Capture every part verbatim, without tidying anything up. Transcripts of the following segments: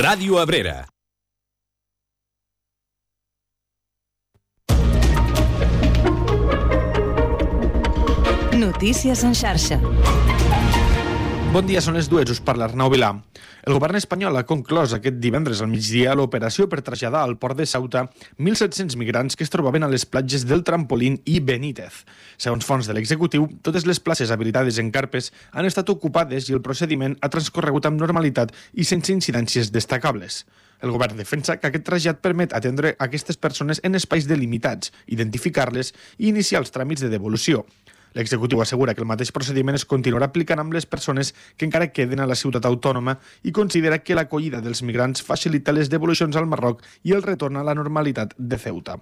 Ràdio Abrera. Notícies en xarxa. Bon dia, són les dues, us parla Arnau Vilà. El govern espanyol ha conclòs aquest divendres al migdia l'operació per traslladar al port de Ceuta mil set-cents migrants que es trobaven a les platges del Trampolín i Benítez. Segons fonts de l'executiu, totes les places habilitades en carpes han estat ocupades i el procediment ha transcorregut amb normalitat i sense incidències destacables. El govern defensa que aquest trasllat permet atendre aquestes persones en espais delimitats, identificar-les i iniciar els tràmits de devolució. L'executiu assegura que el mateix procediment es continuarà aplicant amb les persones que encara queden a la ciutat autònoma i considera que l'acollida dels migrants facilita les devolucions al Marroc i el retorn a la normalitat de Ceuta.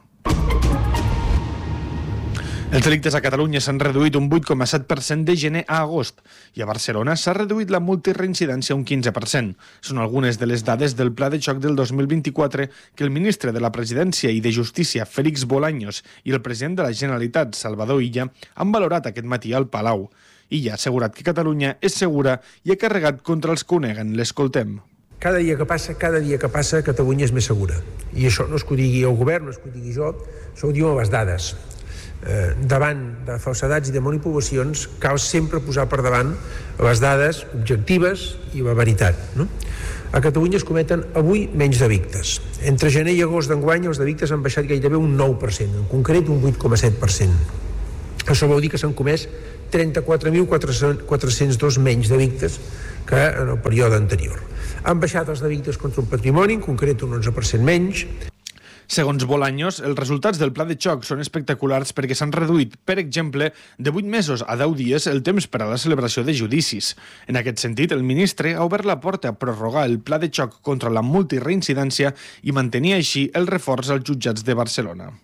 Els delictes a Catalunya s'han reduït un vuit coma set per cent de gener a agost i a Barcelona s'ha reduït la multireincidència un quinze per cent. Són algunes de les dades del Pla de Xoc del dos mil vint-i-quatre que el ministre de la Presidència i de Justícia, Félix Bolaños, i el president de la Generalitat, Salvador Illa, han valorat aquest matí al Palau. Illa ha assegurat que Catalunya és segura i ha carregat contra els que ho neguen. L'escoltem. Cada dia que passa, cada dia que passa, Catalunya és més segura. I això no és que ho digui el govern, no és que ho digui jo, això ho diuen les dades. Eh, davant de falsedats i de manipulacions cal sempre posar per davant les dades objectives i la veritat, no? A Catalunya es cometen avui menys delictes. Entre gener i agost d'enguany els delictes han baixat gairebé un nou per cent, en concret un vuit coma set per cent. Això vol dir que s'han comès trenta-quatre mil quatre-cents dos menys delictes que en el període anterior. Han baixat els delictes contra el patrimoni, en concret un onze per cent menys. Segons Bolaños, els resultats del pla de xoc són espectaculars perquè s'han reduït, per exemple, de vuit mesos a deu dies el temps per a la celebració de judicis. En aquest sentit, el ministre ha obert la porta a prorrogar el pla de xoc contra la multireincidència i mantenir així el reforç als jutjats de Barcelona.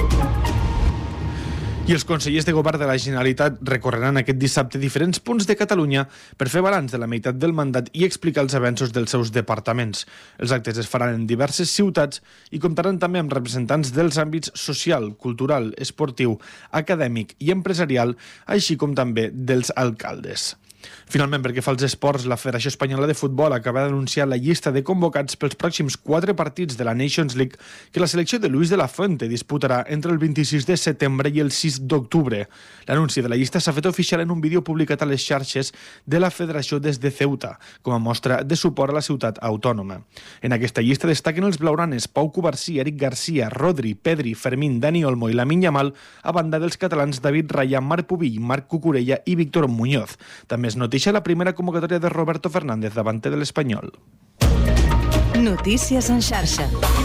I els consellers de govern de la Generalitat recorreran aquest dissabte diferents punts de Catalunya per fer balanç de la meitat del mandat i explicar els avenços dels seus departaments. Els actes es faran en diverses ciutats i comptaran també amb representants dels àmbits social, cultural, esportiu, acadèmic i empresarial, així com també dels alcaldes. Finalment, perquè fa els esports, la Federació Espanyola de Futbol acaba d'anunciar la llista de convocats pels pròxims quatre partits de la Nations League que la selecció de Luis de la Fuente disputarà entre el vint-i-sis de setembre i el sis d'octubre. L'anunci de la llista s'ha fet oficial en un vídeo publicat a les xarxes de la Federació des de Ceuta, com a mostra de suport a la ciutat autònoma. En aquesta llista destaquen els blaugranes Pau Cubarsí, Eric Garcia, Rodri, Pedri, Fermín, Dani Olmo i Lamine Yamal, a banda dels catalans David Raya, Marc Pubill, Marc Cucurella i Víctor Muñoz. També es noticia la primera convocatòria de Roberto Fernández, davanter de l'Espanyol. Notícies en xarxa.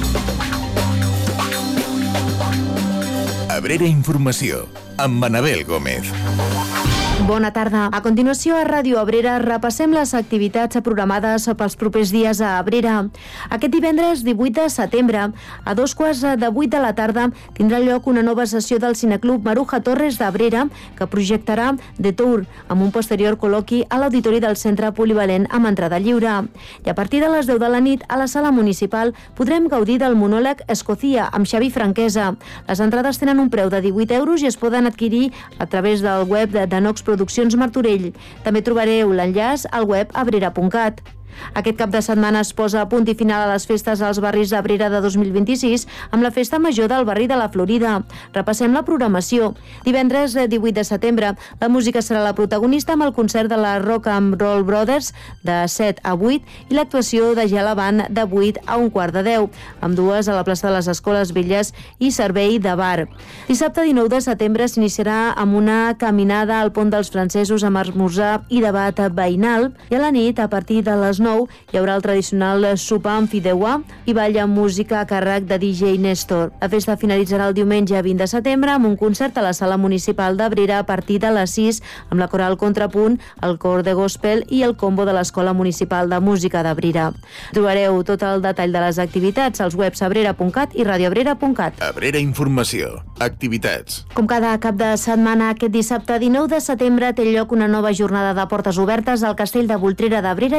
Abrera Informació, amb Manabel Gómez. Bona tarda. A continuació, a Ràdio Abrera repassem les activitats programades pels propers dies a Abrera. Aquest divendres divuit de setembre, a dos quarts de vuit de la tarda, tindrà lloc una nova sessió del Cineclub Maruja Torres d'Abrera, que projectarà The Tour, amb un posterior col·loqui a l'auditori del Centre Polivalent amb entrada lliure. I a partir de les deu de la nit, a la sala municipal, podrem gaudir del monòleg Escocia, amb Xavi Franquesa. Les entrades tenen un preu de divuit euros i es poden adquirir a través del web de Nox Produccions Martorell. També trobareu l'enllaç al web abrera punt cat. Aquest cap de setmana es posa a punt i final a les festes als barris d'Abrera de dos mil vint-i-sis amb la Festa Major del barri de la Florida. Repassem la programació. Divendres divuit de setembre, la música serà la protagonista amb el concert de la Rock and Roll Brothers de set a vuit i l'actuació de Gela Band de vuit a un quart de deu, amb dues a la plaça de les Escoles Velles i servei de bar. Dissabte dinou de setembre s'iniciarà amb una caminada al Pont dels Francesos amb esmorzar i debat veïnal i a la nit, a partir de les nou, hi haurà el tradicional sopar amb fideuà i ball amb música a càrrec de D J Néstor. La festa finalitzarà el diumenge vint de setembre amb un concert a la sala municipal d'Abrera a partir de les sis amb la coral Contrapunt, el cor de gospel i el combo de l'Escola Municipal de Música d'Abrera. Trobareu tot el detall de les activitats als webs abrera punt cat i radioabrera punt cat. Abrera Informació. Activitats. Com cada cap de setmana, aquest dissabte dinou de setembre té lloc una nova jornada de portes obertes al Castell de Voltrera d'Abrera i al balcó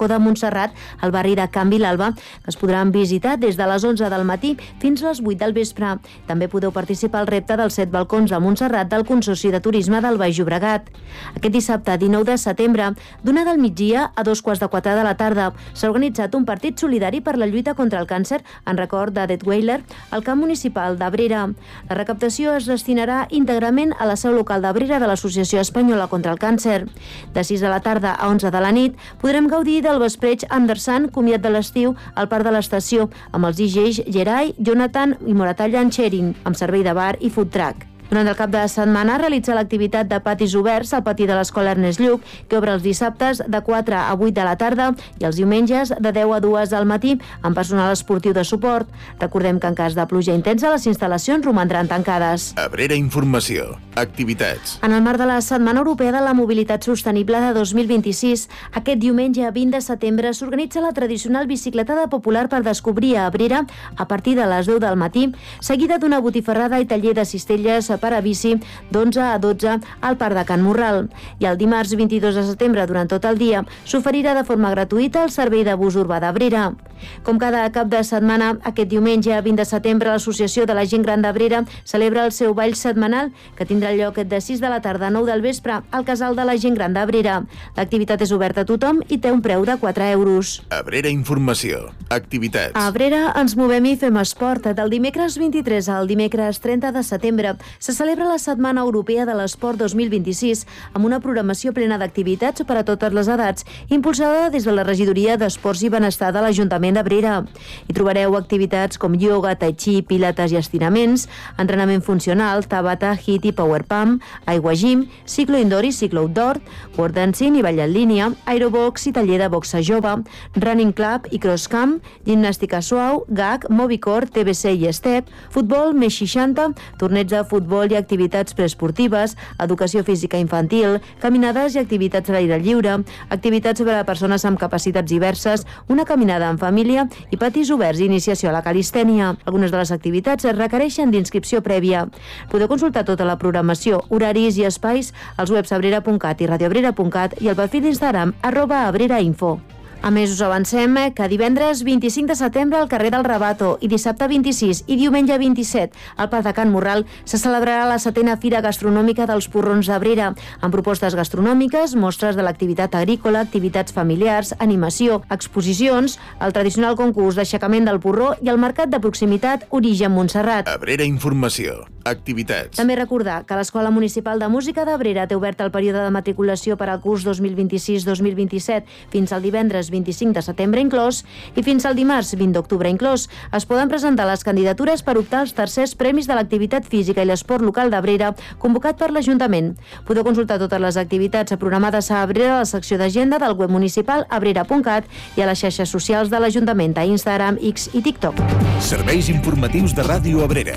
Turó de Montserrat, al barri de Can Vilalba, que es podran visitar des de les onze del matí fins a les vuit del vespre. També podeu participar al repte dels set balcons de Montserrat del Consorci de Turisme del Baix Llobregat. Aquest dissabte, dinou de setembre, d'una del migdia a dos quarts de quatre de la tarda, s'ha organitzat un partit solidari per la lluita contra el càncer en record de Detweiler al camp municipal d'Abrera. La recaptació es destinarà íntegrament a la seu local d'Abrera de l'Associació Espanyola contra el Càncer. De sis de la tarda a onze de la nit podrem gaudir del vespreig Anderson, comiat de l'estiu, al Parc de l'Estació, amb els D Js Gerai, Jonathan i Moratallan Sharing, amb servei de bar i food truck. Durant el cap de setmana realitza l'activitat de patis oberts al pati de l'Escola Ernest Lluch, que obre els dissabtes de quatre a vuit de la tarda i els diumenges de deu a dues del matí amb personal esportiu de suport. Recordem que en cas de pluja intensa les instal·lacions romandran tancades. Abrera Informació. Activitats. En el marc de la Setmana Europea de la Mobilitat Sostenible de dos mil vint-i-sis, aquest diumenge vint de setembre s'organitza la tradicional bicicletada popular per descobrir a Abrera a partir de les deu del matí, seguida d'una botifarrada i taller de cistelles per a bici d'onze a dotze al Parc de Can Morral. I el dimarts vint-i-dos de setembre, durant tot el dia, s'oferirà de forma gratuïta el servei de bus urbà d'Abrera. Com cada cap de setmana, aquest diumenge vint de setembre, l'Associació de la Gent Gran d'Abrera celebra el seu ball setmanal, que tindrà lloc de sis de la tarda a nou del vespre al Casal de la Gent Gran d'Abrera. L'activitat és oberta a tothom i té un preu de quatre euros. Abrera Informació. Activitats. A Abrera ens movem i fem esport. Del dimecres vint-i-tres al dimecres trenta de setembre se celebra la Setmana Europea de l'Esport dos mil vint-i-sis amb una programació plena d'activitats per a totes les edats, impulsada des de la Regidoria d'Esports i Benestar de l'Ajuntament d'Abrera. Hi trobareu activitats com ioga, tai chi, pilates i estiraments, entrenament funcional, tabata, hit i power pump, aigua gym, ciclo indoor i ciclo outdoor, word dancing i ball en línia, aerobox i taller de boxa jove, running club i cross camp, gimnàstica suau, gag, movicor, T B C i step, futbol més seixanta, torneig de futbol i activitats preesportives, educació física infantil, caminades i activitats a l'aire lliure, activitats per a persones amb capacitats diverses, una caminada en família i patis oberts i iniciació a la calistènia. Algunes de les activitats es requereixen d'inscripció prèvia. Podeu consultar tota la programació, horaris i espais als webs abrera punt cat i radioabrera punt cat i el perfil d'Instagram arroba abrerainfo. A més, us avancem que divendres vint-i-cinc de setembre al carrer del Rabato i dissabte vint-i-sis i diumenge vint-i-set al Parc de Can Morral se celebrarà la setena Fira Gastronòmica dels Porrons d'Abrera, amb propostes gastronòmiques, mostres de l'activitat agrícola, activitats familiars, animació, exposicions, el tradicional concurs d'aixecament del porró i el mercat de proximitat Origen Montserrat. Abrera Informació. Activitats. També recordar que l'Escola Municipal de Música d'Abrera té obert el període de matriculació per al curs dos mil vint-i-sis dos mil vint-i-set fins al divendres vint-i-cinc de setembre inclòs i fins al dimarts vint d'octubre inclòs. Es poden presentar les candidatures per optar als tercers premis de l'activitat física i l'esport local d'Abrera convocat per l'Ajuntament. Podeu consultar totes les activitats programades a Abrera a la secció d'agenda del web municipal abrera punt cat i a les xarxes socials de l'Ajuntament a Instagram, X i TikTok. Serveis informatius de Ràdio Abrera.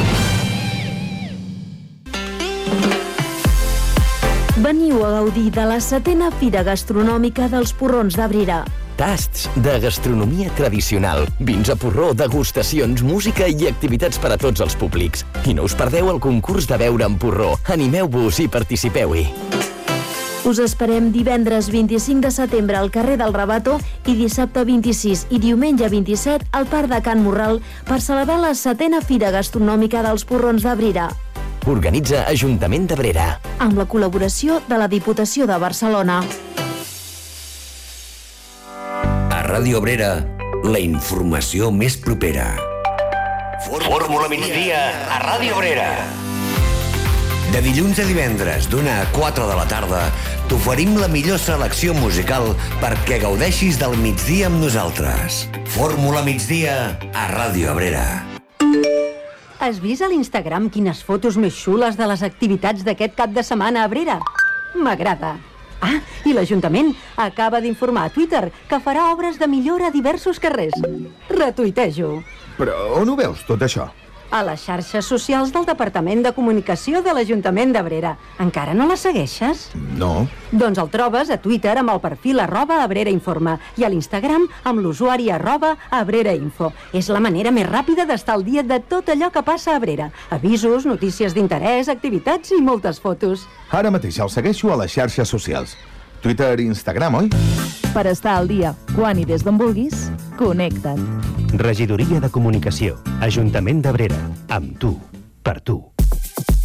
Veniu a gaudir de la setena Fira Gastronòmica dels Porrons d'Abrera. Tasts de gastronomia tradicional, vins a porró, degustacions, música i activitats per a tots els públics. I no us perdeu el concurs de beure en porró. Animeu-vos i participeu-hi. Us esperem divendres vint-i-cinc de setembre al carrer del Rabato i dissabte vint-i-sis i diumenge vint-i-set al Parc de Can Morral per celebrar la setena Fira Gastronòmica dels Porrons d'Abrera. Organitza Ajuntament d'Abrera. Amb la col·laboració de la Diputació de Barcelona. A Ràdio Abrera, la informació més propera. Fórmula migdia a Ràdio Abrera. De dilluns a divendres, d'una a quatre de la tarda, t'oferim la millor selecció musical perquè gaudeixis del migdia amb nosaltres. Fórmula migdia a Ràdio Abrera. Has vist a l'Instagram quines fotos més xules de les activitats d'aquest cap de setmana a Abrera? M'agrada. Ah, i l'Ajuntament acaba d'informar a Twitter que farà obres de millora a diversos carrers. Retuitejo. Però on ho veus, tot això? A les xarxes socials del Departament de Comunicació de l'Ajuntament d'Abrera. Encara no la segueixes? No. Doncs el trobes a Twitter amb el perfil arroba Abrera Informa i a l'Instagram amb l'usuari arroba Abrera Info. És la manera més ràpida d'estar al dia de tot allò que passa a Abrera. Avisos, notícies d'interès, activitats i moltes fotos. Ara mateix el segueixo a les xarxes socials. Twitter i Instagram, oi? Per estar al dia, quan i des d'on vulguis, connecta't. Regidoria de Comunicació, Ajuntament d'Abrera. Amb tu, per tu.